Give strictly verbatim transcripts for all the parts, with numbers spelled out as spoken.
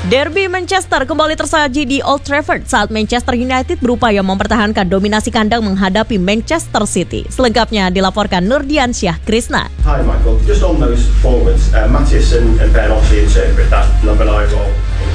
Derby Manchester kembali tersaji di Old Trafford saat Manchester United berupaya mempertahankan dominasi kandang menghadapi Manchester City. Selengkapnya dilaporkan Nurdiansyah Krisna. Hi Michael, just on those forwards, uh, Matthias and, and Ben obviously interpret that number nine role.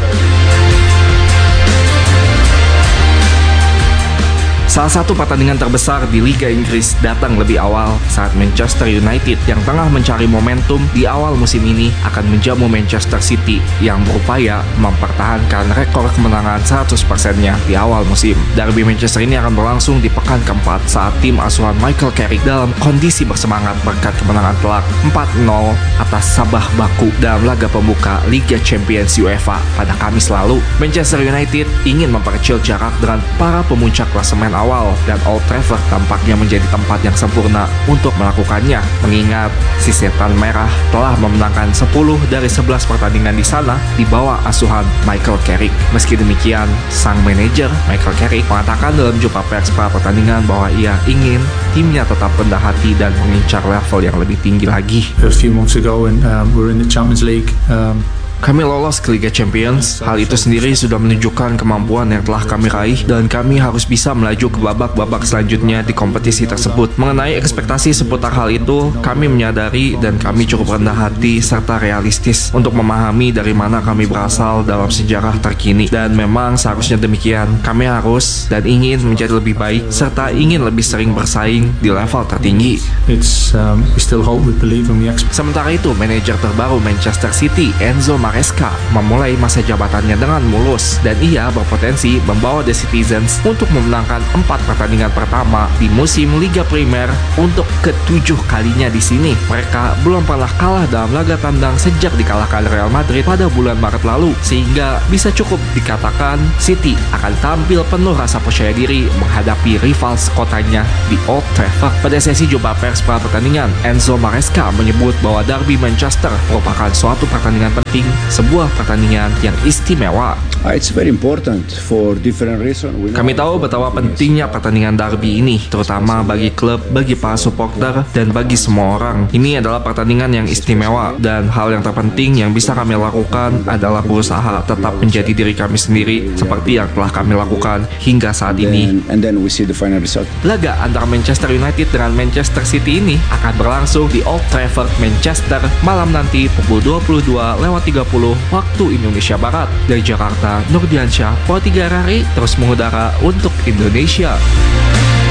Salah satu pertandingan terbesar di Liga Inggris datang lebih awal saat Manchester United yang tengah mencari momentum di awal musim ini akan menjamu Manchester City yang berupaya mempertahankan rekor kemenangan seratus persen-nya di awal musim. Derby Manchester ini akan berlangsung di pekan keempat saat tim asuhan Michael Carrick dalam kondisi bersemangat berkat kemenangan telak empat nol atas Sabah Baku dalam laga pembuka Liga Champions UEFA pada Kamis lalu. Manchester United ingin memperkecil jarak dengan para pemuncak klasemen awal dan Old Trafford tampaknya menjadi tempat yang sempurna untuk melakukannya, mengingat si setan merah telah memenangkan sepuluh dari sebelas pertandingan di sana di bawah asuhan Michael Carrick. Meski demikian, sang manajer Michael Carrick mengatakan dalam jumpa pers pra pertandingan bahwa ia ingin timnya tetap rendah hati dan mengincar level yang lebih tinggi lagi. A few months ago when um, we were in the Champions League, um, Kami lolos ke Liga Champions. Hal itu sendiri sudah menunjukkan kemampuan yang telah kami raih dan kami harus bisa melaju ke babak-babak selanjutnya di kompetisi tersebut. Mengenai ekspektasi seputar hal itu, kami menyadari dan kami cukup rendah hati serta realistis untuk memahami dari mana kami berasal dalam sejarah terkini. Dan memang seharusnya demikian. Kami harus dan ingin menjadi lebih baik serta ingin lebih sering bersaing di level tertinggi. it's um, we still hope, we believe, and we expect. Sementara itu, manajer terbaru Manchester City, Enzo Maresca, memulai masa jabatannya dengan mulus dan ia berpotensi membawa The Citizens untuk memenangkan empat pertandingan pertama di musim Liga Premier untuk ketujuh kalinya di sini. Mereka belum pernah kalah dalam laga tandang sejak dikalahkan Real Madrid pada bulan Maret lalu, sehingga bisa cukup dikatakan City akan tampil penuh rasa percaya diri menghadapi rival sekotanya di Old Trafford. Pada sesi jumpa pers pra pertandingan, Enzo Maresca menyebut bahwa Derby Manchester merupakan suatu pertandingan penting, sebuah pertandingan yang istimewa. It's very important for different reasons. Kami tahu betapa pentingnya pertandingan derby ini, terutama bagi klub, bagi para supporter, dan bagi semua orang. Ini adalah pertandingan yang istimewa, dan hal yang terpenting yang bisa kami lakukan adalah berusaha tetap menjadi diri kami sendiri, seperti yang telah kami lakukan hingga saat ini. And then we see the final result. Laga antara Manchester United dengan Manchester City ini akan berlangsung di Old Trafford, Manchester, malam nanti pukul dua puluh dua lewat tiga puluh waktu Indonesia Barat. Dari Jakarta, Nurdiansyah, Pro tiga R R I terus mengudara untuk Indonesia.